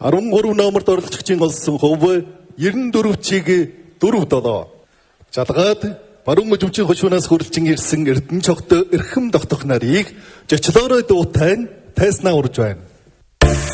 13 номерт оролцогчийн олсон хувь 94-ийг 4-7. Жалгаад баруун мужимчин хошуунаас хуралчин ирсэн Эрдэнэ цогт эрхэм тогтох нарыг зочлоорой дуутай тайснаа урж байна.